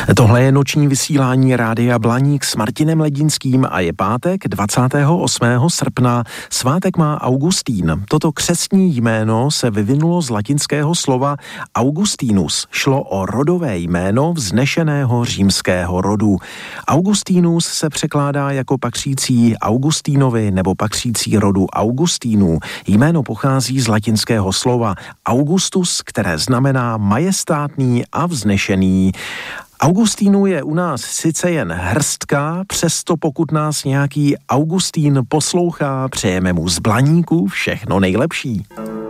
Tohle je noční vysílání Rádia Blaník s Martinem Ledinským a je pátek 28. srpna. Svátek má Augustín. Toto křestní jméno se vyvinulo z latinského slova Augustinus. Šlo o rodové jméno vznešeného římského rodu. Augustinus se překládá jako patřící Augustínovi nebo patřící rodu Augustínů. Jméno pochází z latinského slova Augustus, které znamená majestátný a vznešený. Augustínů je u nás sice jen hrstka, přesto pokud nás nějaký Augustín poslouchá, přejeme mu z Blaníku všechno nejlepší.